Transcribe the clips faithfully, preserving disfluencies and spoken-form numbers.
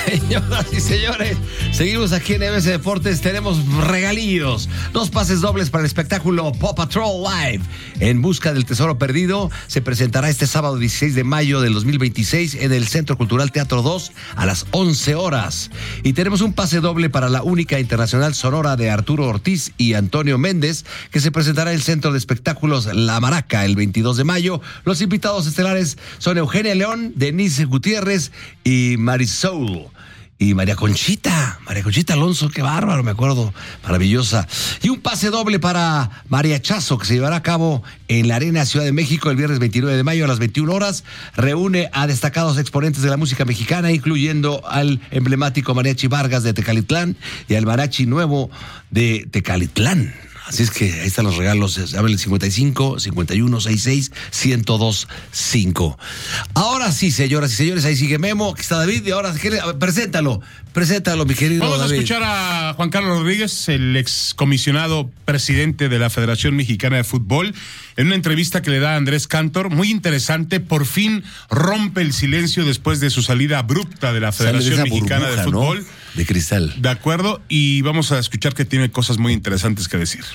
Señoras y señores, seguimos aquí en M B C Deportes. Tenemos regalíos. Dos pases dobles para el espectáculo Paw Patrol Live. En busca del tesoro perdido se presentará este sábado dieciséis de mayo del dos mil veintiséis en el Centro Cultural Teatro dos a las once horas. Y tenemos un pase doble para la única internacional sonora de Arturo Ortiz y Antonio Méndez, que se presentará en el Centro de Espectáculos La Maraca el veintidós de mayo. Los invitados estelares son Eugenia León, Denise Gutiérrez y Marisol. Y María Conchita, María Conchita Alonso, qué bárbaro, me acuerdo, maravillosa. Y un pase doble para Mariachazo, que se llevará a cabo en la Arena Ciudad de México el viernes veintinueve de mayo a las veintiuna horas. Reúne a destacados exponentes de la música mexicana, incluyendo al emblemático Mariachi Vargas de Tecalitlán y al Mariachi Nuevo de Tecalitlán. Así es que ahí están los regalos. Hablen el cincuenta y cinco, cincuenta y uno, sesenta y seis, ciento dos, cinco. Ahora sí, señoras y señores, ahí sigue Memo, aquí está David, y ahora preséntalo, preséntalo, mi querido Vamos David. a escuchar a Juan Carlos Rodríguez, el excomisionado presidente de la Federación Mexicana de Fútbol, en una entrevista que le da a Andrés Cantor, muy interesante. Por fin rompe el silencio después de su salida abrupta de la Federación de Mexicana burbuja, de Fútbol. ¿no? De cristal. De acuerdo, y vamos a escuchar que tiene cosas muy interesantes que decir.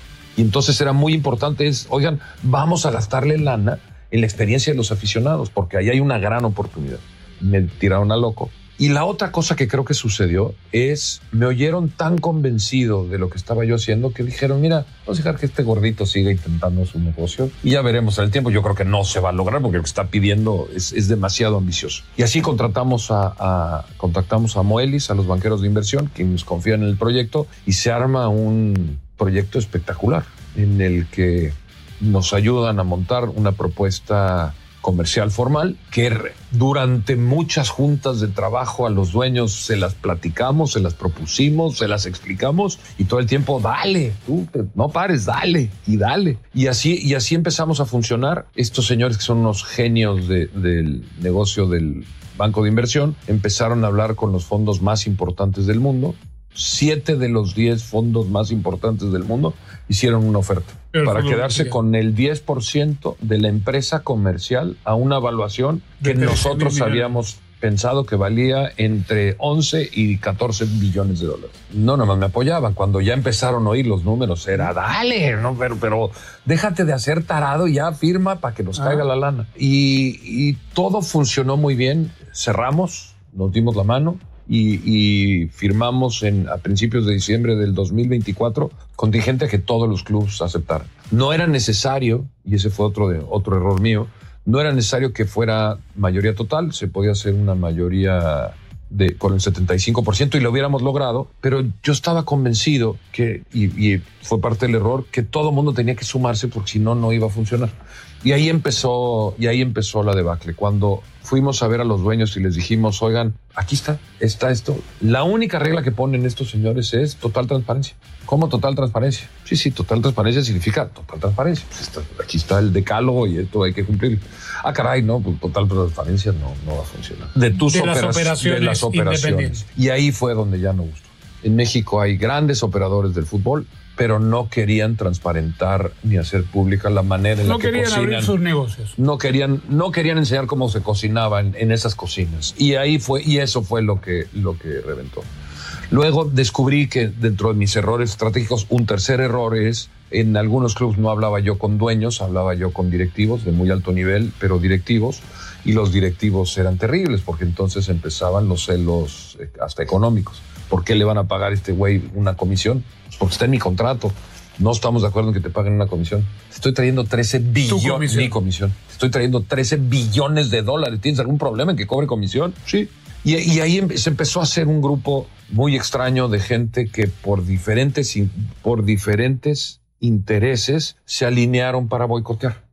Y entonces era muy importante, es, oigan, vamos a gastarle lana en la experiencia de los aficionados, porque ahí hay una gran oportunidad. Me tiraron a loco. Y la otra cosa que creo que sucedió es, me oyeron tan convencido de lo que estaba yo haciendo que dijeron, mira, vamos a dejar que este gordito siga intentando su negocio y ya veremos en el tiempo. Yo creo que no se va a lograr porque lo que está pidiendo es, es demasiado ambicioso. Y así contratamos a, a, contactamos a Moelis, a los banqueros de inversión, que nos confían en el proyecto, y se arma un proyecto espectacular en el que nos ayudan a montar una propuesta comercial formal que durante muchas juntas de trabajo a los dueños se las platicamos, se las propusimos, se las explicamos y todo el tiempo dale, tú no pares, dale y dale. Y así, y así empezamos a funcionar. Estos señores que son unos genios de, del negocio del banco de inversión empezaron a hablar con los fondos más importantes del mundo. Siete de los diez fondos más importantes del mundo hicieron una oferta Pero para quedarse sí. con el diez por ciento de la empresa comercial a una evaluación que nosotros habíamos pensado que valía entre once y catorce billones de dólares. No, nomás me apoyaban. Cuando ya empezaron a oír los números era, dale, no, pero, pero déjate de hacer tarado y ya firma para que nos ah. caiga la lana. Y, y todo funcionó muy bien. Cerramos, nos dimos la mano. Y, y firmamos en, a principios de diciembre del dos mil veinticuatro contingente que todos los clubes aceptaran. No era necesario, y ese fue otro, de, otro error mío, no era necesario que fuera mayoría total, se podía hacer una mayoría de, con el setenta y cinco por ciento y lo hubiéramos logrado, pero yo estaba convencido que, y, y fue parte del error, que todo el mundo tenía que sumarse porque si no, no iba a funcionar. Y ahí empezó, y ahí empezó la debacle. Cuando fuimos a ver a los dueños y les dijimos, oigan, aquí está, está esto. La única regla que ponen estos señores es total transparencia. ¿Cómo total transparencia? Sí, sí, total transparencia significa total transparencia. Pues está, aquí está el decálogo y esto hay que cumplir. Ah, caray, no, pues total transparencia no, no va a funcionar. De tus de opera- las operaciones, de las operaciones. Y ahí fue donde ya no gustó. En México hay grandes operadores del fútbol, pero no querían transparentar ni hacer pública la manera en no la que cocinan. No querían abrir sus negocios. No querían, no querían enseñar cómo se cocinaba en, en esas cocinas. Y ahí fue, y eso fue lo que, lo que reventó. Luego descubrí que dentro de mis errores estratégicos, un tercer error es, en algunos clubes no hablaba yo con dueños, hablaba yo con directivos de muy alto nivel, pero directivos, y los directivos eran terribles, porque entonces empezaban los celos hasta económicos. ¿Por qué le van a pagar a este güey una comisión? Pues porque está en mi contrato. No estamos de acuerdo en que te paguen una comisión. Estoy trayendo trece billones. Comisión. Mi comisión. Estoy trayendo trece billones de dólares. ¿Tienes algún problema en que cobre comisión? Sí. Y, y ahí se empezó a hacer un grupo muy extraño de gente que por diferentes, por diferentes intereses se alinearon para boicotear.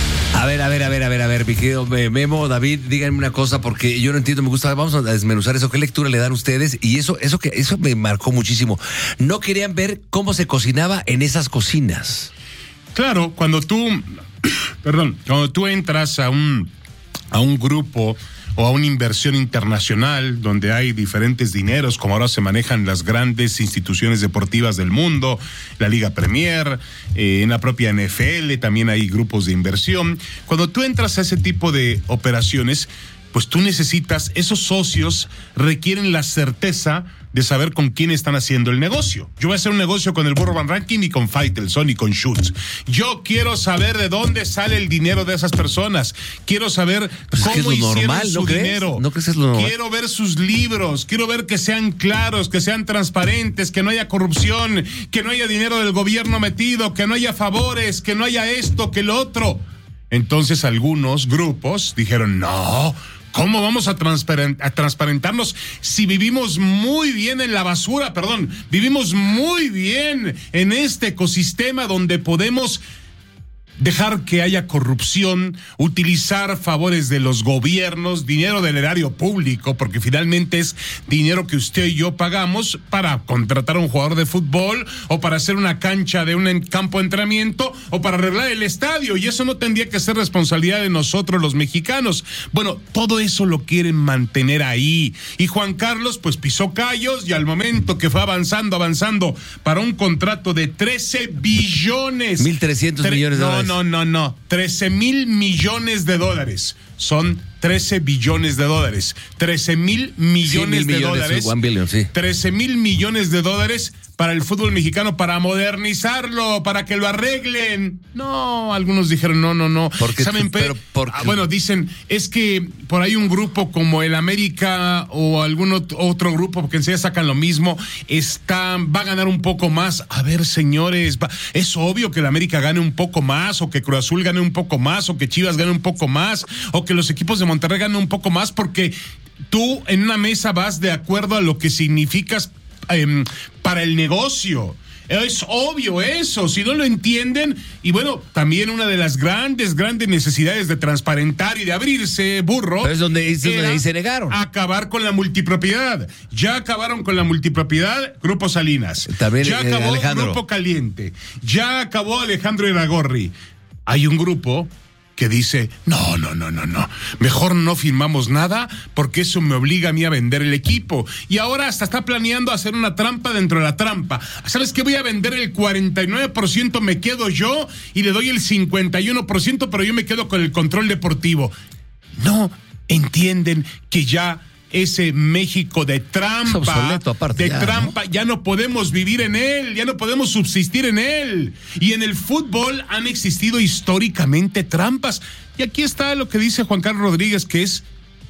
A ver, a ver, a ver, a ver, a ver, mi querido Memo, David, díganme una cosa porque yo no entiendo, me gusta, vamos a desmenuzar eso, ¿qué lectura le dan ustedes? Y eso, eso que, eso me marcó muchísimo. No querían ver cómo se cocinaba en esas cocinas. Claro, cuando tú, perdón, cuando tú entras a un, a un grupo o a una inversión internacional donde hay diferentes dineros, como ahora se manejan las grandes instituciones deportivas del mundo, la Liga Premier, eh, en la propia N F L también hay grupos de inversión. Cuando tú entras a ese tipo de operaciones, pues tú necesitas, esos socios requieren la certeza de saber con quién están haciendo el negocio. Yo voy a hacer un negocio con el Burro Van Rankin y con Faitelson y con Schutz. Yo quiero saber de dónde sale el dinero de esas personas. Quiero saber pues cómo es que es lo hicieron normal, su ¿no crees? dinero. ¿No crees que es lo normal? Quiero ver sus libros. Quiero ver que sean claros, que sean transparentes, que no haya corrupción, que no haya dinero del gobierno metido, que no haya favores, que no haya esto, que lo otro. Entonces algunos grupos dijeron, no, ¿cómo vamos a, transparent- a transparentarnos si vivimos muy bien en la basura? Perdón, vivimos muy bien en este ecosistema donde podemos dejar que haya corrupción, utilizar favores de los gobiernos, dinero del erario público, porque finalmente es dinero que usted y yo pagamos para contratar a un jugador de fútbol o para hacer una cancha de un campo de entrenamiento o para arreglar el estadio, y eso no tendría que ser responsabilidad de nosotros los mexicanos. Bueno, todo eso lo quieren mantener ahí, y Juan Carlos pues pisó callos, y al momento que fue avanzando, avanzando para un contrato de trece billones. mil trescientos Tre- millones de no, dólares. No, no, no, trece mil millones de dólares. Son trece billones de dólares. trece mil millones sí, mil de millones, dólares. one billion, sí. trece mil millones de dólares para el fútbol mexicano, para modernizarlo, para que lo arreglen. No, algunos dijeron no, no, no. Porque, ¿Saben? pero, porque... Ah, bueno, dicen, es que por ahí un grupo como el América o algún otro grupo, porque enseguida sacan lo mismo, está, va a ganar un poco más. A ver, señores, va, es obvio que el América gane un poco más, o que Cruz Azul gane un poco más, o que Chivas gane un poco más, o que los equipos de Monterrey ganen un poco más, porque tú en una mesa vas de acuerdo a lo que significas eh, para el negocio. Es obvio eso, si no lo entienden. Y bueno, también una de las grandes, grandes necesidades de transparentar y de abrirse, Burro, pero es donde, es donde ahí se negaron. Acabar con la multipropiedad. Ya acabaron con la multipropiedad Grupo Salinas. También, ya eh, acabó Alejandro. Grupo Caliente. Ya acabó Alejandro Iragorri. Hay un grupo que dice, no, no, no, no, no, mejor no firmamos nada porque eso me obliga a mí a vender el equipo. Y ahora hasta está planeando hacer una trampa dentro de la trampa. ¿Sabes qué? Voy a vender el cuarenta y nueve por ciento, me quedo yo, y le doy el cincuenta y uno por ciento, pero yo me quedo con el control deportivo. No entienden que ya ese México de trampa, obsoleto, aparte, de ya, trampa, ¿no? ya no podemos vivir en él, ya no podemos subsistir en él. Y en el fútbol han existido históricamente trampas. Y aquí está lo que dice Juan Carlos Rodríguez, que es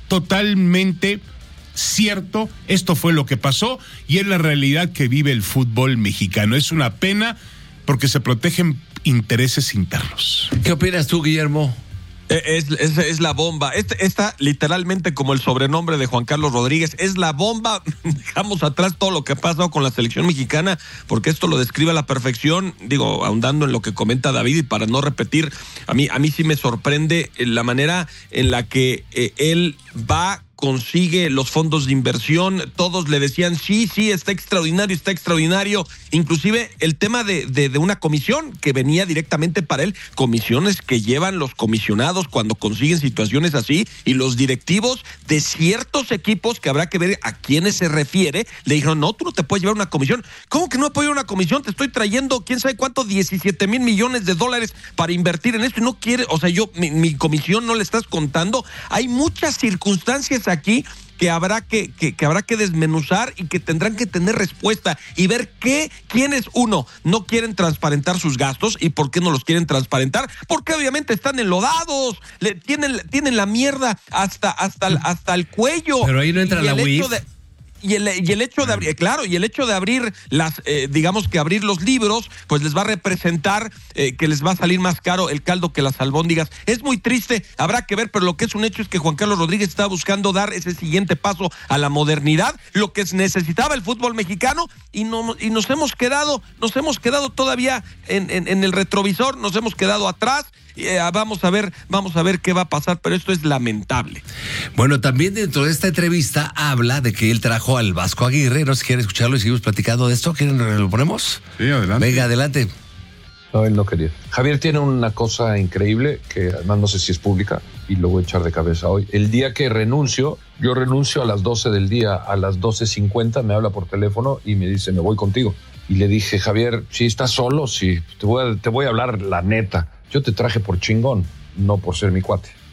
totalmente cierto. Esto fue lo que pasó y es la realidad que vive el fútbol mexicano. Es una pena porque se protegen intereses internos. ¿Qué opinas tú, Guillermo? Es, es, es la bomba. Este, esta, literalmente, como el sobrenombre de Juan Carlos Rodríguez, es la bomba. Dejamos atrás todo lo que ha pasado con la selección mexicana, porque esto lo describe a la perfección. Digo, ahondando en lo que comenta David, y para no repetir, a mí, a mí sí me sorprende la manera en la que eh, él va, consigue los fondos de inversión. Todos le decían, sí, sí, está extraordinario, está extraordinario. Inclusive el tema de, de, de una comisión que venía directamente para él, comisiones que llevan los comisionados cuando consiguen situaciones así, y los directivos de ciertos equipos, que habrá que ver a quiénes se refiere, le dijeron, no, tú no te puedes llevar una comisión. ¿Cómo que no puedo llevar una comisión? Te estoy trayendo, quién sabe cuánto, diecisiete mil millones de dólares para invertir en esto, y no quiere, o sea, yo, mi, mi comisión no le estás contando. Hay muchas circunstancias aquí que habrá que, que, que habrá que desmenuzar y que tendrán que tener respuesta y ver qué, quiénes, uno, no quieren transparentar sus gastos, y por qué no los quieren transparentar, porque obviamente están enlodados, le, tienen, tienen la mierda hasta, hasta, hasta el cuello. Pero ahí no entra y la el U I F. hecho de, Y el, y el hecho de abrir, claro, y el hecho de abrir las, eh, digamos que abrir los libros, pues les va a representar eh, que les va a salir más caro el caldo que las albóndigas. Es muy triste, habrá que ver, pero lo que es un hecho es que Juan Carlos Rodríguez está buscando dar ese siguiente paso a la modernidad, lo que necesitaba el fútbol mexicano, y no, y nos hemos quedado, nos hemos quedado todavía en, en, en el retrovisor, nos hemos quedado atrás. Eh, vamos a ver, vamos a ver qué va a pasar, pero esto es lamentable. Bueno, también dentro de esta entrevista habla de que él trajo al Vasco Aguirre. No sé si quieren escucharlo y seguimos platicando de esto. ¿Quieren lo ponemos? Sí, adelante. Venga, adelante. No, él no quería. Javier tiene una cosa increíble que además no sé si es pública y lo voy a echar de cabeza hoy. El día que renuncio, yo renuncio a las doce del día, a las doce cincuenta me habla por teléfono y me dice, me voy contigo. Y le dije, Javier, si estás solo, sí, te voy a, te voy a hablar la neta. Yo te traje por chingón, no por ser mi cuate.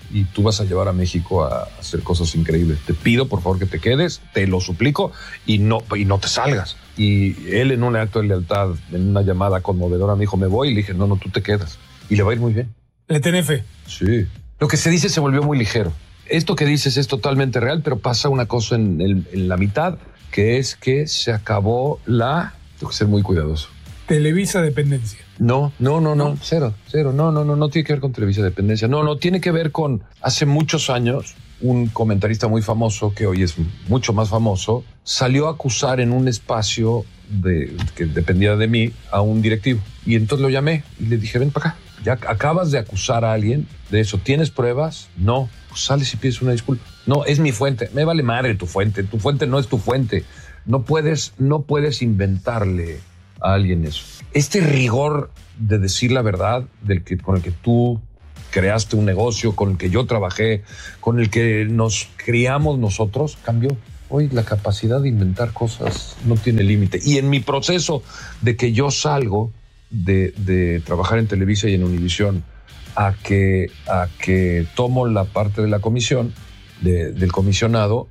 y tú vas a llevar a México a hacer cosas increíbles. Te pido, por favor, que te quedes, te lo suplico, y no, y no te salgas. Y él, en un acto de lealtad, en una llamada conmovedora, me dijo, me voy, y le dije, no, no, tú te quedas. Y le va a ir muy bien. ¿Le tenés fe? Sí. Lo que se dice se volvió muy ligero. Esto que dices es totalmente real, pero pasa una cosa en, el, en la mitad, que es que se acabó la... Tengo que ser muy cuidadoso. Televisa dependencia. No, no, no, no, cero, cero. No, no, no, no tiene que ver con Televisa dependencia. No, no, tiene que ver con... Hace muchos años, un comentarista muy famoso, que hoy es mucho más famoso, salió a acusar en un espacio de, que dependía de mí a un directivo. Y entonces lo llamé y le dije, ven para acá. Ya acabas de acusar a alguien de eso. ¿Tienes pruebas? No. Pues sales y pides una disculpa. No, es mi fuente. Me vale madre tu fuente. Tu fuente no es tu fuente. No puedes, no puedes inventarle a alguien eso. Este rigor de decir la verdad del que, con el que tú creaste un negocio, con el que yo trabajé, con el que nos criamos nosotros, cambió. Hoy la capacidad de inventar cosas no tiene límite. Y en mi proceso de que yo salgo de, de trabajar en Televisa y en Univisión a que, a que tomo la parte de la comisión, de, del comisionado,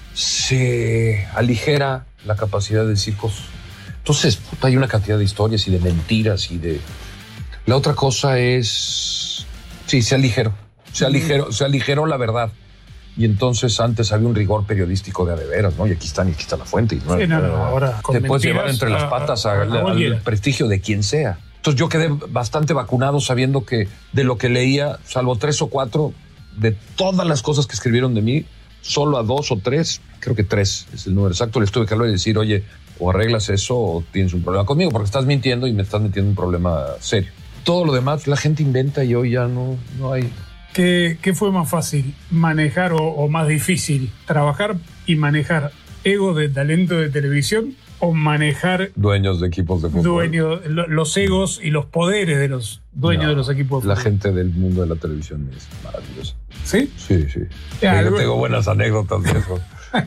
se aligera la capacidad de decir cosas. Entonces, puta, hay una cantidad de historias y de mentiras y de... La otra cosa es... Sí, se aligeró. Se aligeró, se aligeró la verdad. Y entonces antes había un rigor periodístico de a de veras, ¿no? Y aquí está, y aquí está la fuente. Y no, sí, no, no, ahora te puedes llevar entre las patas a, a, a, al prestigio de quien sea. Entonces yo quedé bastante vacunado sabiendo que de lo que leía, salvo tres o cuatro, de todas las cosas que escribieron de mí, solo a dos o tres, creo que tres es el número exacto, les tuve que hablar y decir, oye, o arreglas eso o tienes un problema conmigo, porque estás mintiendo y me estás metiendo un problema serio. Todo lo demás la gente inventa y hoy ya no, no hay... ¿Qué, ¿Qué fue más fácil manejar o, o más difícil? ¿Trabajar y manejar ego de talento de televisión o manejar... Dueños de equipos de fútbol? Dueños, lo, los egos y los poderes de los dueños no, de los equipos de fútbol. La gente del mundo de la televisión es maravillosa. ¿Sí? Sí, sí. Ya, yo tengo buenas anécdotas de eso.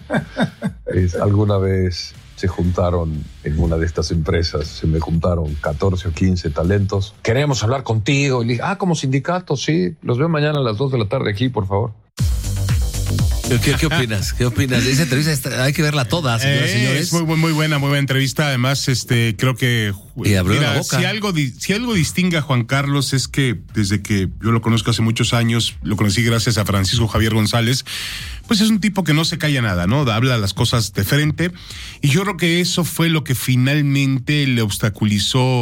es, alguna vez... se juntaron en una de estas empresas, se me juntaron catorce o quince talentos. Queremos hablar contigo. Y le dije, ah, como sindicato, sí. Los veo mañana a las dos de la tarde aquí, por favor. ¿Qué, qué opinas? ¿Qué opinas? Esa entrevista está, hay que verla toda, señoras y eh, señores. Es muy, muy buena, muy buena entrevista. Además, este, creo que y abrió mira, la boca. Si algo, si algo distingue a Juan Carlos es que desde que yo lo conozco hace muchos años, lo conocí gracias a Francisco Javier González, pues es un tipo que no se calla nada, ¿no? Habla las cosas de frente. Y yo creo que eso fue lo que finalmente le obstaculizó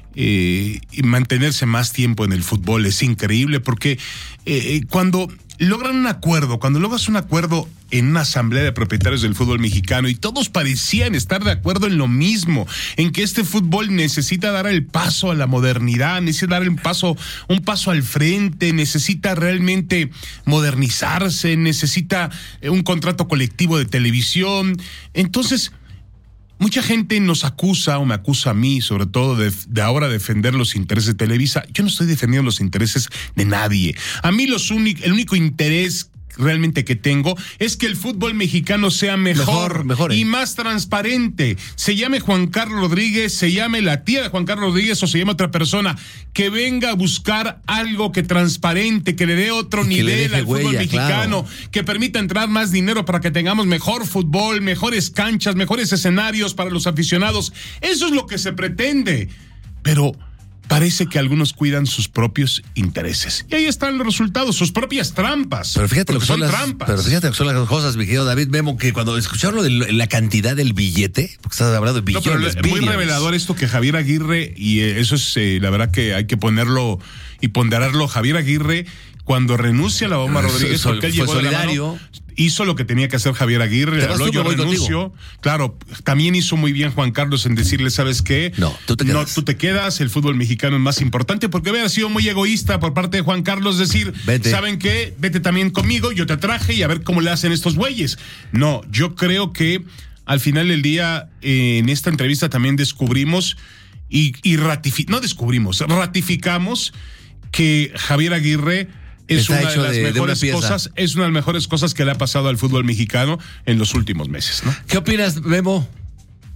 eh, mantenerse más tiempo en el fútbol. Es increíble porque eh, cuando logran un acuerdo, cuando logras un acuerdo en una asamblea de propietarios del fútbol mexicano y todos parecían estar de acuerdo en lo mismo, en que este fútbol necesita dar el paso a la modernidad, necesita dar el paso, un paso al frente, necesita realmente modernizarse, necesita un contrato colectivo de televisión. Entonces, mucha gente nos acusa, o me acusa a mí, sobre todo, de, de ahora defender los intereses de Televisa. Yo no estoy defendiendo los intereses de nadie. A mí los único, el único interés realmente que tengo es que el fútbol mexicano sea mejor, mejor, mejor eh. y más transparente. Se llame Juan Carlos Rodríguez, se llame la tía de Juan Carlos Rodríguez o se llame otra persona, que venga a buscar algo que transparente, que le dé otro y nivel al huella, fútbol mexicano, claro, que permita entrar más dinero para que tengamos mejor fútbol, mejores canchas, mejores escenarios para los aficionados. Eso es lo que se pretende. Pero parece que algunos cuidan sus propios intereses. Y ahí están los resultados, sus propias trampas. Pero fíjate lo que son, son las trampas. Pero fíjate lo que son las cosas, mi querido David Memo, que cuando escucharon lo de la cantidad del billete, porque estás hablando de billones, no, pero es muy revelador esto que Javier Aguirre, y eso es eh, la verdad que hay que ponerlo y ponderarlo. Javier Aguirre, cuando renuncia a la Bomba Rodríguez, Sol, porque él fue llegó solidario, de la mano, hizo lo que tenía que hacer Javier Aguirre, le habló, yo renuncio. Contigo. Claro, también hizo muy bien Juan Carlos en decirle, ¿sabes qué? No, tú te quedas. No, tú te quedas, el fútbol mexicano es más importante, porque hubiera sido muy egoísta por parte de Juan Carlos decir, vete. ¿Saben qué? Vete también conmigo, yo te traje y a ver cómo le hacen estos güeyes. No, yo creo que al final del día, eh, en esta entrevista también descubrimos y, y ratificamos, no descubrimos, ratificamos que Javier Aguirre es una de las de, mejores de cosas, es una de las mejores cosas que le ha pasado al fútbol mexicano en los últimos meses, ¿no? ¿Qué opinas, Memo?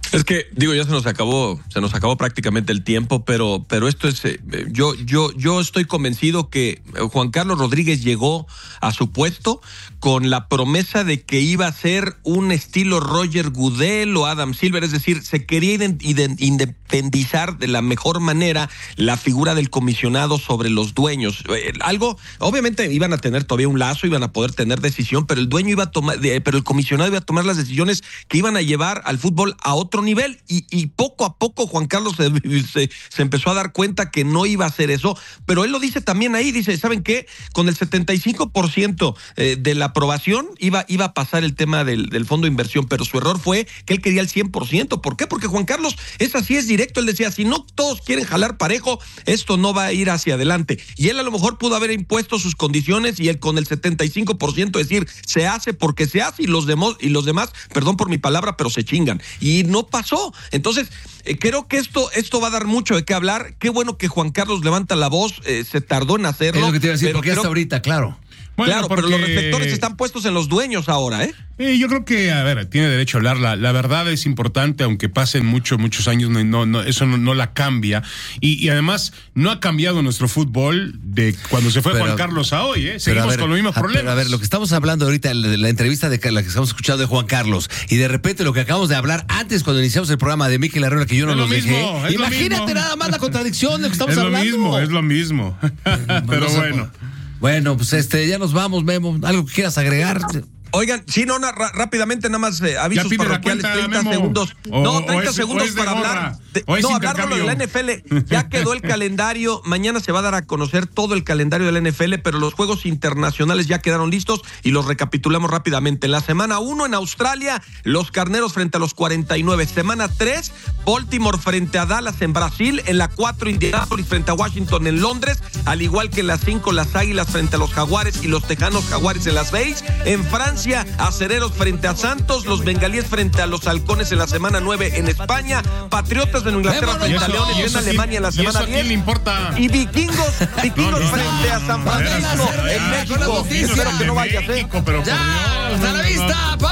Es que, digo, ya se nos acabó, se nos acabó prácticamente el tiempo, pero, pero esto es, eh, yo, yo, yo estoy convencido que Juan Carlos Rodríguez llegó a su puesto con la promesa de que iba a ser un estilo Roger Goodell o Adam Silver, es decir, se quería ident- ident- independizar de la mejor manera la figura del comisionado sobre los dueños. Eh, algo, obviamente iban a tener todavía un lazo, iban a poder tener decisión, pero el dueño iba a tomar, de, pero el comisionado iba a tomar las decisiones que iban a llevar al fútbol a otro nivel y, y poco a poco Juan Carlos se, se, se empezó a dar cuenta que no iba a hacer eso, pero él lo dice también ahí, dice, ¿saben qué? Con el setenta y cinco por ciento de la aprobación iba, iba a pasar el tema del, del fondo de inversión, pero su error fue que él quería el cien por ciento. ¿Por qué? Porque Juan Carlos es así, es directo, él decía, si no todos quieren jalar parejo, esto no va a ir hacia adelante, y él a lo mejor pudo haber impuesto sus condiciones y él con el setenta y cinco por ciento decir, se hace porque se hace y los demás, y los demás, perdón por mi palabra, pero se chingan, y no pasó. Entonces, eh, creo que esto, esto va a dar mucho de qué hablar. Qué bueno que Juan Carlos levanta la voz, eh, se tardó en hacerlo. Es lo que te iba a decir, pero porque creo, hasta ahorita, claro. Bueno, claro, porque... pero los reflectores están puestos en los dueños ahora, ¿eh? Eh, yo creo que, a ver, tiene derecho a hablar. La, la verdad es importante, aunque pasen muchos, muchos años, no, no, no, eso no, no la cambia. Y, y además, no ha cambiado nuestro fútbol de cuando se fue Pero, Juan Carlos a hoy, ¿eh? Seguimos ver, con los mismos a, problemas. Pero a ver, lo que estamos hablando ahorita, la, la entrevista de la que estamos escuchando de Juan Carlos, y de repente lo que acabamos de hablar antes cuando iniciamos el programa de Mikel Arriola, que yo no Es lo los mismo, dejé. es lo Imagínate mismo. nada más la contradicción de lo que estamos es lo hablando. mismo, es lo mismo. Pero No sé, bueno. Bueno, pues este, ya nos vamos, Memo. ¿Algo que quieras agregar? Oigan, sí, no, na, rápidamente, nada más eh, avisos Ya pide la parroquiales, cuenta, treinta Memo. segundos. O- no, o treinta es- segundos o es de para gorra, hablar. De, o es no, hablar de lo de la intercambio. N F L. Ya quedó el calendario. Mañana se va a dar a conocer todo el calendario de la N F L, pero los juegos internacionales ya quedaron listos y los recapitulamos rápidamente. En la semana uno en Australia, los Carneros frente a los cuarenta y nueve. Semana tres, Baltimore frente a Dallas en Brasil. En la cuatro, Indianapolis frente a Washington en Londres. Al igual que en la cinco, las Águilas frente a los Jaguares y los Tejanos Jaguares en las seis. En Francia, Acereros frente a Santos. Los Bengalíes frente a los Halcones en la semana nueve en España. Patriotas de Inglaterra Vámonos. frente a Y eso- Leones y en eso a Alemania quién- en la ¿y semana eso a quién diez. le importa? Y vikingos, vikingos No, no, frente a no, San no, Francisco no, en no, México. con las noticias. Espero que no vayas, ¿eh? México, pero por Ya, Dios, hasta la no, no, vista, no. pa.